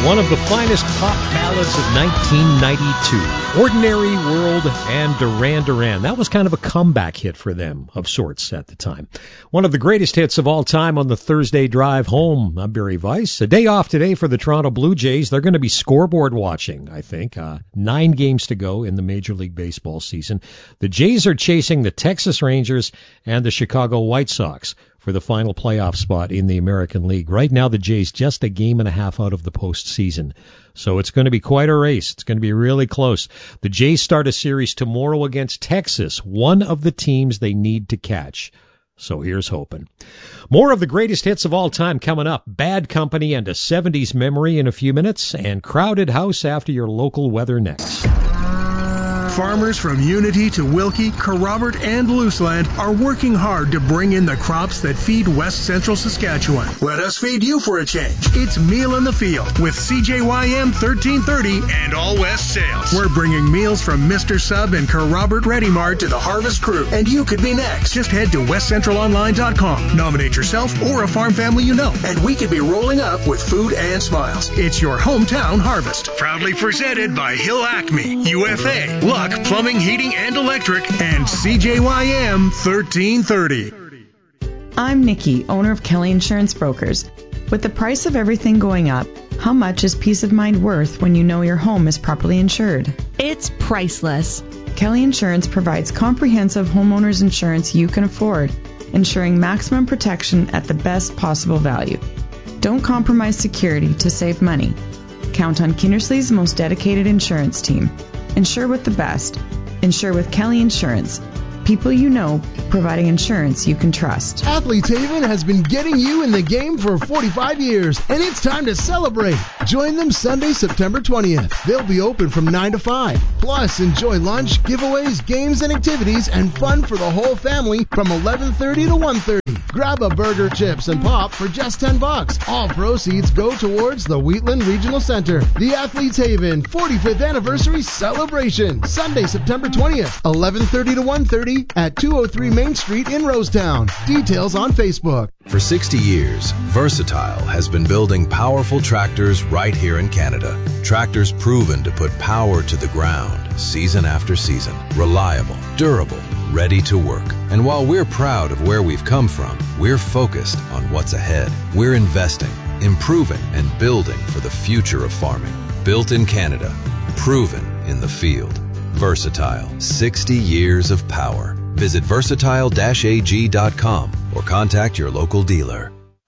One of the finest pop ballads of 1992, Ordinary World and Duran Duran. That was kind of a comeback hit for them, of sorts, at the time. One of the greatest hits of all time on the Thursday drive home. I'm Barry Weiss. A day off today for the Toronto Blue Jays. They're going to be scoreboard watching, I think. 9 games to go in the Major League Baseball season. The Jays are chasing the Texas Rangers and the Chicago White Sox for the final playoff spot in the American League. Right now, the Jays just a game and a half out of the postseason. So it's going to be quite a race. It's going to be really close. The Jays start a series tomorrow against Texas, one of the teams they need to catch. So here's hoping. More of the greatest hits of all time coming up. Bad Company and a 70s memory in a few minutes, and Crowded House after your local weather next. Farmers from Unity to Wilkie, Kerrobert, and Looseland are working hard to bring in the crops that feed West Central Saskatchewan. Let us feed you for a change. It's Meal in the Field with CJYM 1330 and All West Sales. We're bringing meals from Mr. Sub and Kerrobert Ready Mart to the Harvest Crew, and you could be next. Just head to westcentralonline.com. Nominate yourself or a farm family you know, and we could be rolling up with food and smiles. It's your hometown harvest. Proudly presented by Hill Acme, UFA, Luck Plumbing, Heating, and Electric, and CJYM 1330. I'm Nikki, owner of Kelly Insurance Brokers. With the price of everything going up, how much is peace of mind worth when you know your home is properly insured? It's priceless. Kelly Insurance provides comprehensive homeowners insurance you can afford, ensuring maximum protection at the best possible value. Don't compromise security to save money. Count on Kindersley's most dedicated insurance team. Insure with the best. Insure with Kelly Insurance. People you know, providing insurance you can trust. Athletes Haven has been getting you in the game for 45 years, and it's time to celebrate. Join them Sunday, September 20th. They'll be open from 9 to 5. Plus, enjoy lunch, giveaways, games, and activities, and fun for the whole family from 11:30 to 1:30. Grab a burger, chips, and pop for just $10. All proceeds go towards the Wheatland Regional Center. The Athletes Haven 45th Anniversary Celebration. Sunday, September 20th, 11:30 to 1:30 at 203 Main Street in Rosetown. Details on Facebook. For 60 years, Versatile has been building powerful tractors right here in Canada. Tractors proven to put power to the ground season after season. Reliable, durable, ready to work. And while we're proud of where we've come from, we're focused on what's ahead. We're investing, improving, and building for the future of farming. Built in Canada, proven in the field. Versatile, 60 years of power. Visit versatile-ag.com or contact your local dealer.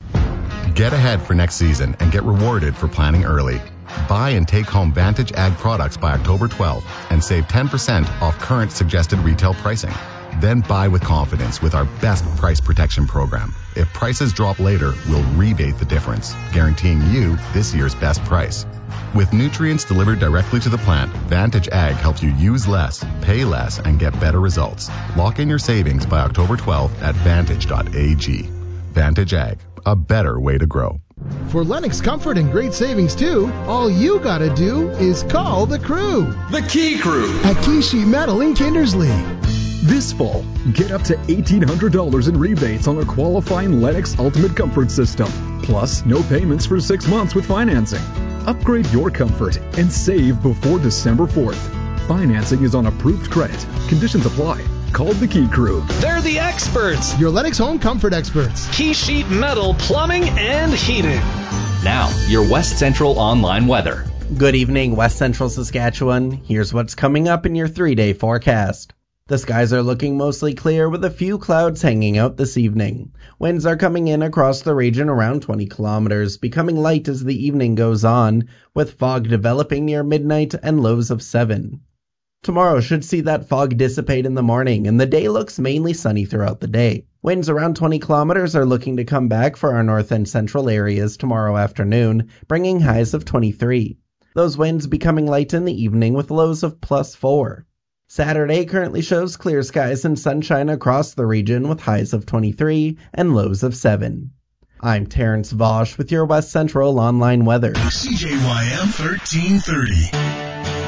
Get ahead for next season and get rewarded for planning early. Buy and take home Vantage Ag products by October 12th and save 10% off current suggested retail pricing. Then buy with confidence with our best price protection program. If prices drop later, we'll rebate the difference, guaranteeing you this year's best price. With nutrients delivered directly to the plant, Vantage Ag helps you use less, pay less, and get better results. Lock in your savings by October 12th at vantage.ag. Vantage Ag, a better way to grow. For Lennox comfort and great savings too, all you gotta do is call the crew. The Key Crew at Key Sheet Metal in Kindersley. This fall, get up to $1,800 in rebates on a qualifying Lennox Ultimate Comfort System. Plus, no payments for 6 months with financing. Upgrade your comfort and save before December 4th. Financing is on approved credit. Conditions apply. Call the Key Crew. They're the experts. Your Lennox home comfort experts. Key Sheet Metal Plumbing and Heating. Now, your West Central online weather. Good evening, West Central Saskatchewan. Here's what's coming up in your 3-day forecast. The skies are looking mostly clear with a few clouds hanging out this evening. Winds are coming in across the region around 20 kilometers, becoming light as the evening goes on, with fog developing near midnight and lows of 7. Tomorrow should see that fog dissipate in the morning, and the day looks mainly sunny throughout the day. Winds around 20 kilometers are looking to come back for our north and central areas tomorrow afternoon, bringing highs of 23. Those winds becoming light in the evening with lows of +4. Saturday currently shows clear skies and sunshine across the region with highs of 23 and lows of 7. I'm Terrence Vosch with your West Central online weather. CJYM 1330.